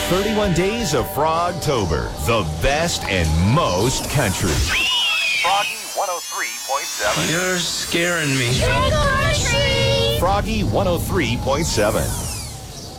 31 days of Frogtober, the best and most country. Froggy 103.7. You're scaring me. Froggy 103.7.